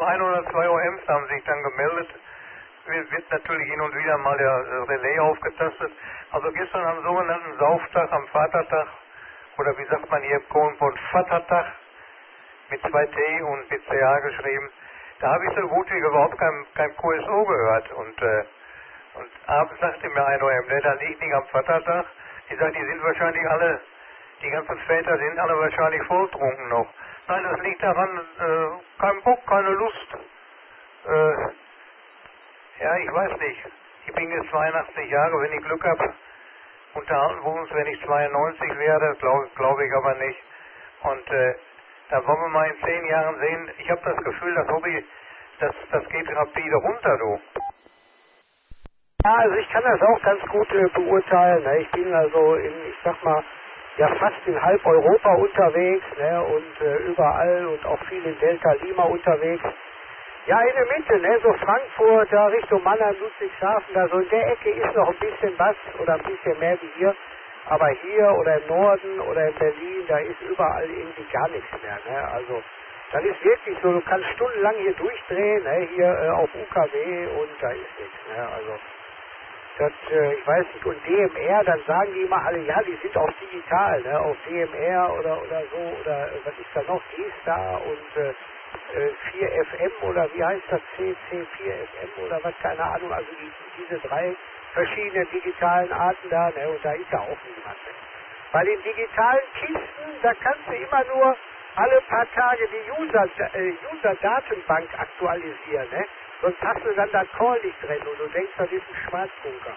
1 oder 2 OMs haben sich dann gemeldet. Wird natürlich hin und wieder mal der Relais aufgetastet. Also gestern am sogenannten Sauftag, am Vatertag, oder wie sagt man hier im Kohlenpott, Vatertag, mit 2 T und mit CH geschrieben, da habe ich so gut wie überhaupt kein QSO gehört. Und abends sagte mir ein OM, der liegt nicht am Vatertag. Ich sage, die sind wahrscheinlich alle, die ganzen Väter sind alle wahrscheinlich volltrunken noch. Nein, das liegt daran, kein Bock, keine Lust. Ja, ich weiß nicht. Ich bin jetzt 82 Jahre, wenn ich Glück habe, unterhalten wir uns, wenn ich 92 werde, glaube ich aber nicht. Und dann wollen wir mal in 10 Jahren sehen. Ich habe das Gefühl, das Hobby, das geht rapide runter, du. Ja, also ich kann das auch ganz gut beurteilen. Ne? Ich bin also ich sag mal, ja fast in halb Europa unterwegs, ne? Und überall und auch viel in Delta Lima unterwegs. Ja, in der Mitte, ne? So Frankfurt, da Richtung Mannheim, Ludwigshafen, da so in der Ecke ist noch ein bisschen was oder ein bisschen mehr wie hier. Aber hier oder im Norden oder in Berlin, da ist überall irgendwie gar nichts mehr. Ne? Also das ist wirklich so, du kannst stundenlang hier durchdrehen, ne? Hier auf UKW und da ist nichts. Ne? Also das, ich weiß nicht, und DMR, dann sagen die immer alle, ja, die sind auch digital, ne? Auf DMR oder so, oder was ist da noch, G-Star und 4FM oder wie heißt das, CC4FM oder was, keine Ahnung, also diese 3 verschiedene digitalen Arten da, ne? Und da ist ja auch niemand. Ne? Bei den digitalen Kisten, da kannst du immer nur alle paar Tage die User-Datenbank aktualisieren, ne? Sonst hast du dann das Call nicht drin und du denkst, das ist ein Schwarzbunker.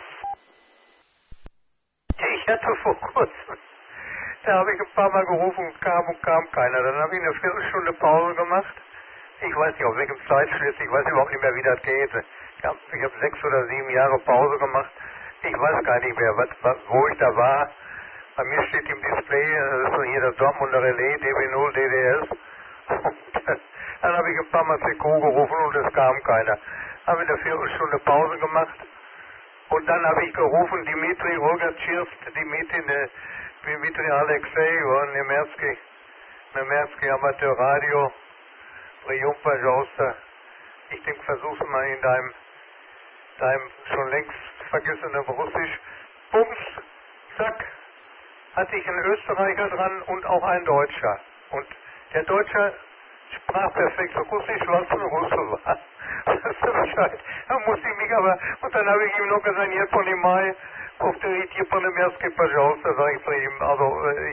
Ich hatte vor kurzem, da habe ich ein paar Mal gerufen und kam keiner. Dann habe ich eine Viertelstunde Pause gemacht. Ich weiß nicht, auf welchem Zeitschritt, ich weiß überhaupt nicht mehr, wie das geht. Ich habe 6 oder 7 Jahre Pause gemacht. Ich weiß gar nicht mehr, wo ich da war. Bei mir steht im Display, das ist hier das Dortmunder Relais, DB0, DDS. Und dann habe ich ein paar Mal CQ gerufen und es kam keiner. Habe eine Viertelstunde Pause gemacht. Und dann habe ich gerufen, Dimitri Rogatschew, Dimitri Alexei und Nemersky Amateurradio, Прием, пожалуйста. Ich denke, versuch's mal in deinem schon längst vergessenen Russisch. Bums, zack, hatte ich einen Österreicher dran und auch einen Deutscher. Und der Deutsche sprach perfekt Russisch, was ein Russe war. Weißt du Bescheid? Da musste ich mich aber, und dann habe ich ihm noch gesagt, hier von dem Mai, повторите по-немецки, пожалуйста, sage ich zu ihm. Also,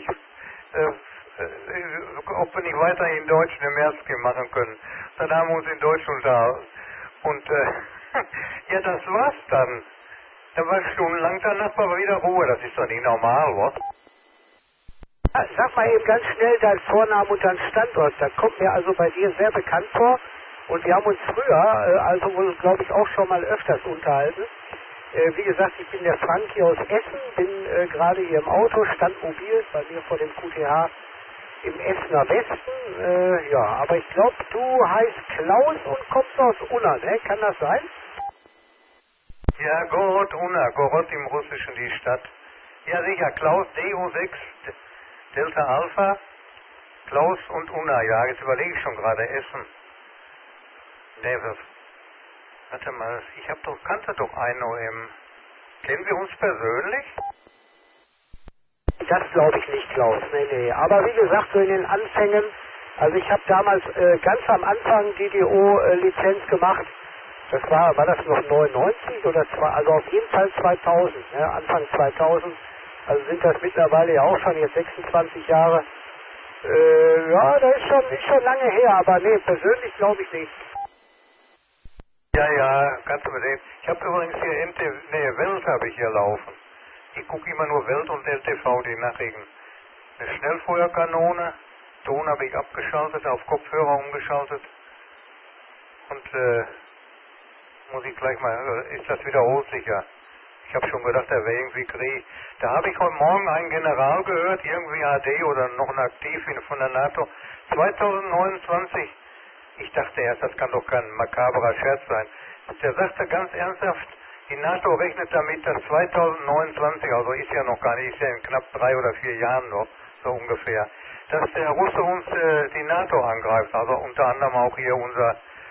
ob wir nicht weiterhin Deutsch Nemersky machen können. Dann haben wir uns in Deutsch unterhalten. Und ja, das war's dann. Da war stundenlang danach war wieder Ruhe. Das ist doch nicht normal, was? Sag mal eben ganz schnell deinen Vornamen und deinen Standort. Das kommt mir also bei dir sehr bekannt vor. Und wir haben uns früher, also wohl glaube ich auch schon mal öfters unterhalten. Wie gesagt, ich bin der Frank hier aus Essen, bin gerade hier im Auto, standmobil bei mir vor dem QTH im Essener Westen. Ja, aber ich glaube, du heißt Klaus und kommst aus Unna, ne? Kann das sein? Ja, Gorod Unna, Gorod im Russischen die Stadt. Ja sicher, Klaus DO6 Delta Alpha, Klaus und Unna. Ja, jetzt überlege ich schon gerade Essen. Nee, warte mal, kannte doch einen OM. Kennen wir uns persönlich? Das glaube ich nicht, Klaus. Nee. Aber wie gesagt, so in den Anfängen, also ich habe damals ganz am Anfang DDO-Lizenz gemacht. Das war das noch 99 oder also auf jeden Fall 2000, ne? Anfang 2000. Also sind das mittlerweile ja auch schon jetzt 26 Jahre. Ja, das ist schon lange her, aber nee, persönlich glaube ich nicht. Ja, kannst du mir sehen. Ich habe übrigens hier Welt habe ich hier laufen. Ich gucke immer nur Welt und LTV, die Nachrichten. Eine Schnellfeuerkanone, Ton habe ich abgeschaltet, auf Kopfhörer umgeschaltet. Und muss ich gleich mal, ist das wiederholt sicher. Ich habe schon gedacht, der wäre irgendwie Krieg. Da habe ich heute Morgen einen General gehört, irgendwie AD oder noch ein Aktiv von der NATO. 2029, ich dachte erst, das kann doch kein makaberer Scherz sein. Der sagte ganz ernsthaft, die NATO rechnet damit, dass 2029, also ist ja noch gar nicht, ist ja in knapp 3 oder 4 Jahren noch, so ungefähr, dass der Russe uns die NATO angreift, also unter anderem auch hier unser